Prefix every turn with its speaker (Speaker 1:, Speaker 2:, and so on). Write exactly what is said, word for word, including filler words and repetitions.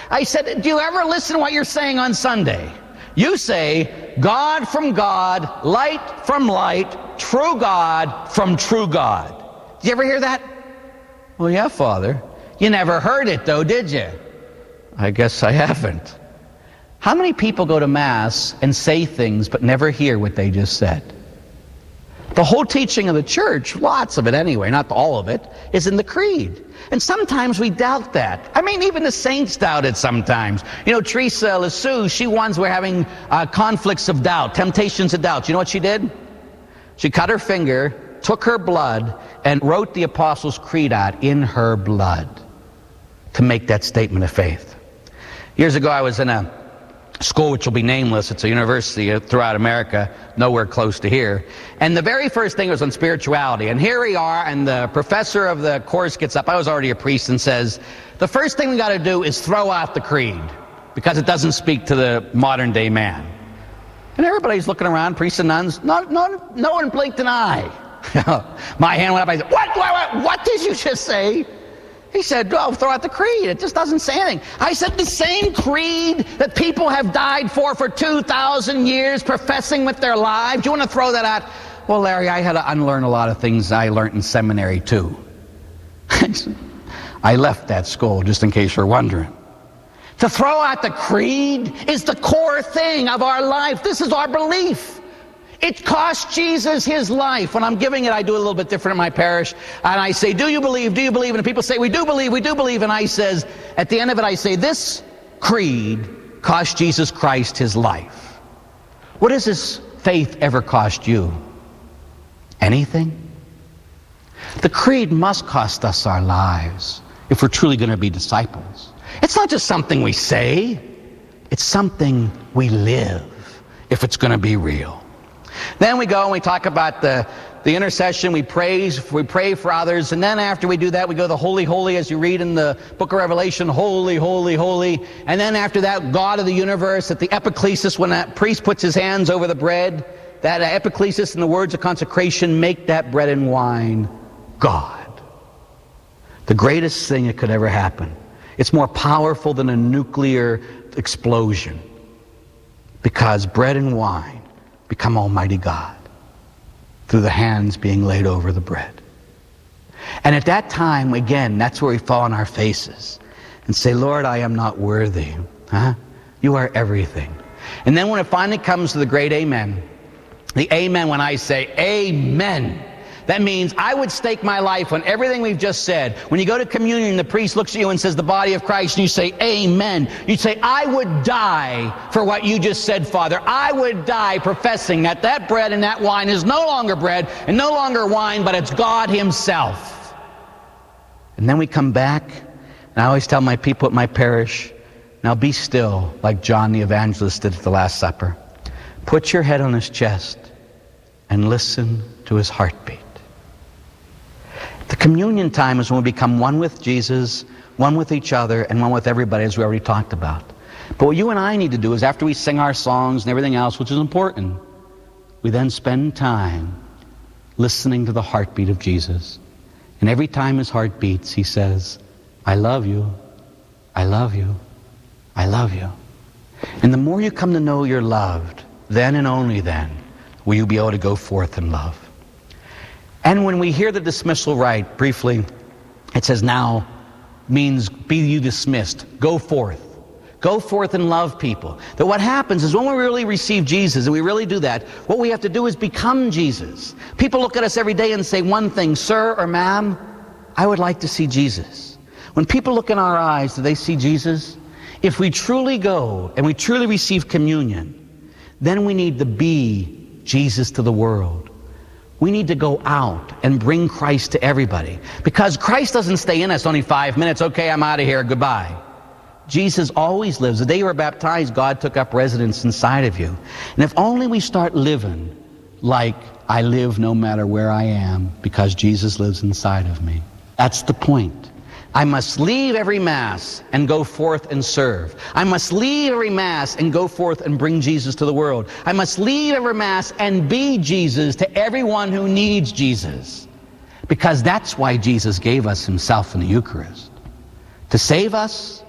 Speaker 1: I said, do you ever listen to what you're saying on Sunday? You say, God from God, light from light, true God from true God. Did you ever hear that? Well, yeah, Father. You never heard it, though, did you? I guess I haven't. How many people go to Mass and say things but never hear what they just said? The whole teaching of the church, lots of it anyway, not all of it, is in the creed. And sometimes we doubt that. I mean, even the saints doubt it sometimes. You know, Teresa Lisieux, she once were having uh, conflicts of doubt, temptations of doubt. You know what she did? She cut her finger, took her blood, and wrote the Apostles' Creed out in her blood to make that statement of faith. Years ago, I was in a school which will be nameless. It's a university throughout America, nowhere close to here. And the very first thing was on spirituality. And here we are, and the professor of the course gets up. I was already a priest, and says, the first thing we got to do is throw out the creed, because it doesn't speak to the modern day man. And everybody's looking around, priests and nuns. No, no, no one blinked an eye. My hand went up. I said, what, what, what did you just say? He said, oh, throw out the creed. It just doesn't say anything. I said, the same creed that people have died for for two thousand years, professing with their lives. Do you want to throw that out? Well, Larry, I had to unlearn a lot of things I learned in seminary, too. I left that school, just in case you're wondering. To throw out the creed is the core thing of our life. This is our belief. It cost Jesus his life. When I'm giving it, I do a little bit different in my parish. And I say, do you believe? Do you believe? And people say, we do believe, we do believe. And I says, at the end of it, I say, this creed cost Jesus Christ his life. What does this faith ever cost you? Anything? The creed must cost us our lives if we're truly going to be disciples. It's not just something we say. It's something we live if it's going to be real. Then we go and we talk about the, the intercession. We praise, we pray for others. And then after we do that, we go to the holy, holy, as you read in the book of Revelation, holy, holy, holy. And then after that, God of the universe, at the epiclesis, when that priest puts his hands over the bread, that epiclesis in the words of consecration, make that bread and wine God. The greatest thing that could ever happen. It's more powerful than a nuclear explosion, because bread and wine become Almighty God through the hands being laid over the bread. And at that time, again, that's where we fall on our faces and say, Lord, I am not worthy. Huh? You are everything. And then when it finally comes to the great amen, the amen, when I say amen, that means I would stake my life on everything we've just said. When you go to communion, the priest looks at you and says, the body of Christ, and you say, amen. You say, I would die for what you just said, Father. I would die professing that that bread and that wine is no longer bread and no longer wine, but it's God himself. And then we come back, and I always tell my people at my parish, now be still, like John the Evangelist did at the Last Supper. Put your head on his chest and listen to his heartbeat. The communion time is when we become one with Jesus, one with each other, and one with everybody, as we already talked about. But what you and I need to do is, after we sing our songs and everything else, which is important, we then spend time listening to the heartbeat of Jesus. And every time his heart beats, he says, I love you, I love you, I love you. And the more you come to know you're loved, then and only then will you be able to go forth in love. And when we hear the dismissal rite, briefly, it says now means be you dismissed. Go forth. Go forth and love people. That what happens is when we really receive Jesus, and we really do that, what we have to do is become Jesus. People look at us every day and say one thing, sir or ma'am, I would like to see Jesus. When people look in our eyes, do they see Jesus? If we truly go and we truly receive communion, then we need to be Jesus to the world. We need to go out and bring Christ to everybody. Because Christ doesn't stay in us only five minutes. Okay, I'm out of here. Goodbye. Jesus always lives. The day you were baptized, God took up residence inside of you. And if only we start living like I live no matter where I am, because Jesus lives inside of me. That's the point. I must leave every Mass and go forth and serve. I must leave every Mass and go forth and bring Jesus to the world. I must leave every Mass and be Jesus to everyone who needs Jesus. Because that's why Jesus gave us himself in the Eucharist. To save us